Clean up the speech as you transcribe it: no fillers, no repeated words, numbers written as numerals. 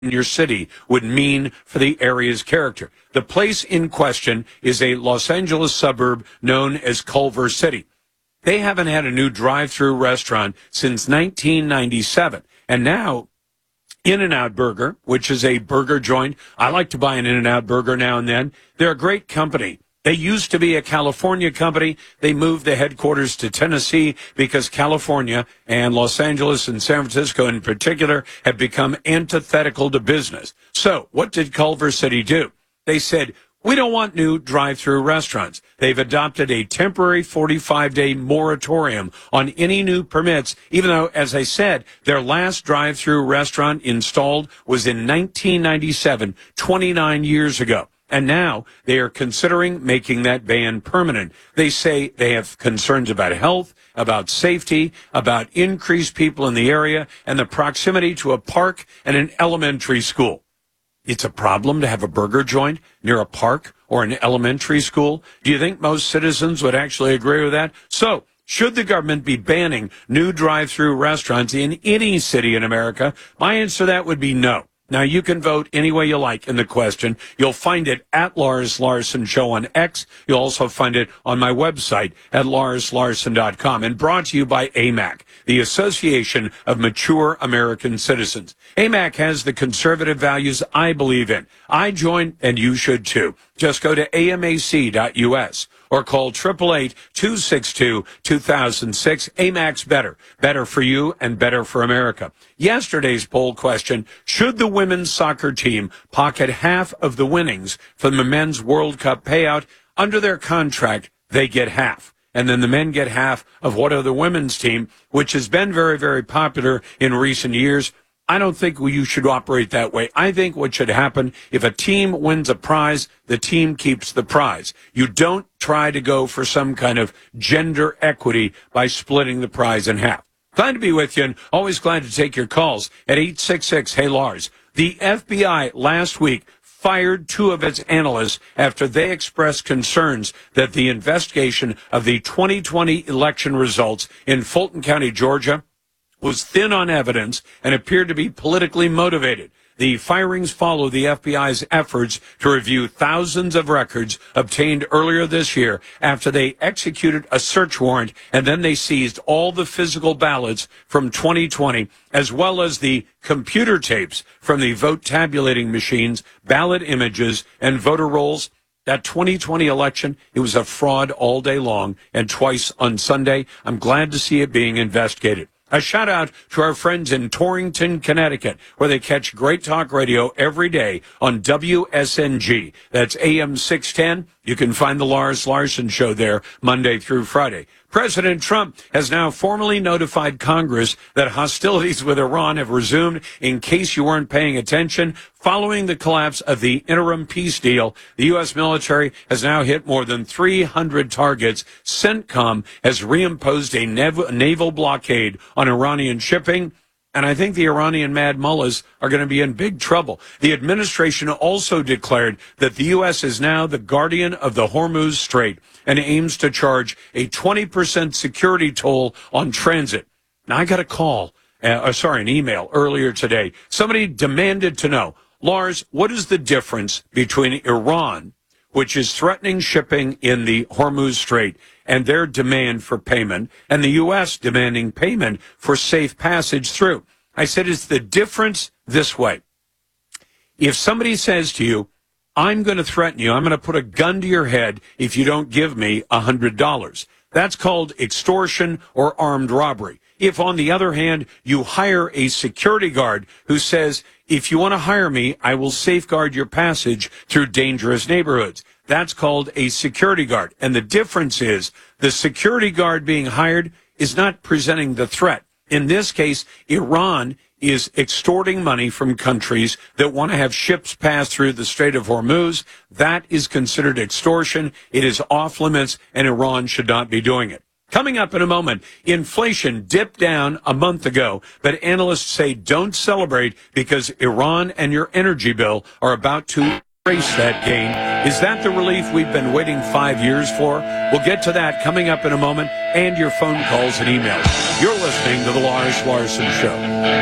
in your city would mean for the area's character. The place in question is a Los Angeles suburb known as Culver City. They haven't had a new drive-through restaurant since 1997. And now In-N-Out Burger, which is a burger joint. I like to buy an In-N-Out Burger now and then. They're a great company. They used to be a California company. They moved the headquarters to Tennessee because California and Los Angeles and San Francisco in particular have become antithetical to business. So what did Culver City do? They said, we don't want new drive-through restaurants. They've adopted a temporary 45-day moratorium on any new permits, even though, as I said, their last drive-through restaurant installed was in 1997, 29 years ago. And now they are considering making that ban permanent. They say they have concerns about health, about safety, about increased people in the area, and the proximity to a park and an elementary school. It's a problem to have a burger joint near a park or an elementary school. Do you think most citizens would actually agree with that? So, should the government be banning new drive-through restaurants in any city in America? My answer to that would be no. Now, you can vote any way you like in the question. You'll find it at Lars Larson Show on X. You'll also find it on my website at larslarson.com. And brought to you by AMAC, the Association of Mature American Citizens. AMAC has the conservative values I believe in. I join, and you should too. Just go to amac.us or call 888-262-2006. AMAC's better. Better for you and better for America. Yesterday's poll question, should the women's soccer team pocket half of the winnings from the men's World Cup payout? Under their contract, they get half. And then the men get half of what of the women's team, which has been very, very popular in recent years. I don't think you should operate that way. I think what should happen, if a team wins a prize, the team keeps the prize. You don't try to go for some kind of gender equity by splitting the prize in half. Glad to be with you, and always glad to take your calls at 866-HEY-LARS. The FBI last week fired two of its analysts after they expressed concerns that the investigation of the 2020 election results in Fulton County, Georgia, was thin on evidence and appeared to be politically motivated. The firings follow the FBI's efforts to review thousands of records obtained earlier this year after they executed a search warrant, and then they seized all the physical ballots from 2020, as well as the computer tapes from the vote tabulating machines, ballot images, and voter rolls. That 2020 election, it was a fraud all day long and twice on Sunday. I'm glad to see it being investigated. A shout out to our friends in Torrington, Connecticut, where they catch Great Talk Radio every day on WSNG. That's AM 610. You can find the Lars Larson Show there Monday through Friday. President Trump has now formally notified Congress that hostilities with Iran have resumed. In case you weren't paying attention, following the collapse of the interim peace deal, the U.S. military has now hit more than 300 targets. CENTCOM has reimposed a naval blockade on Iranian shipping. And I think the Iranian mad mullahs are going to be in big trouble. The administration also declared that the U.S. is now the guardian of the Hormuz Strait and aims to charge a 20% security toll on transit. Now, I got an email earlier today. Somebody demanded to know, Lars, what is the difference between Iran, which is threatening shipping in the Hormuz Strait, and their demand for payment, and the U.S. demanding payment for safe passage through? I said, it's the difference this way. If somebody says to you, I'm going to threaten you, I'm going to put a gun to your head if you don't give me $100. That's called extortion or armed robbery. If, on the other hand, you hire a security guard who says, if you want to hire me, I will safeguard your passage through dangerous neighborhoods. That's called a security guard. And the difference is the security guard being hired is not presenting the threat. In this case, Iran is extorting money from countries that want to have ships pass through the Strait of Hormuz. That is considered extortion. It is off limits, and Iran should not be doing it. Coming up in a moment, inflation dipped down a month ago, but analysts say don't celebrate because Iran and your energy bill are about to erase that gain. Is that the relief we've been waiting 5 years for? We'll get to that coming up in a moment, and your phone calls and emails. You're listening to The Lars Larson Show.